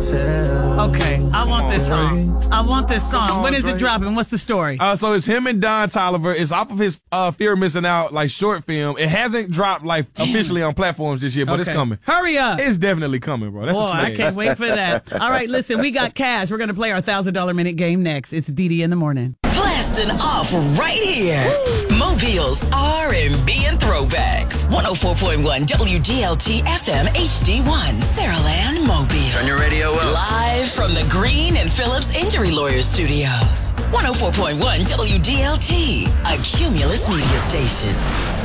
Okay, I want this song. I want this song. When is it dropping? What's the story? So it's him and Don Toliver. It's off of his Fear of Missing Out short film. It hasn't dropped officially on platforms this year, but it's coming. Hurry up. It's definitely coming, bro. That's Boy, I can't wait for that. All right, listen, we got cash. We're going to play our $1,000 minute game next. It's DD in the morning. Blasting off right here. Mobile's R&B and throwbacks. 104.1 WDLT FM HD1. Saraland Mobile. Turn your radio up. Live from the Green and Phillips Injury Lawyers Studios. 104.1 WDLT. A Cumulus media station.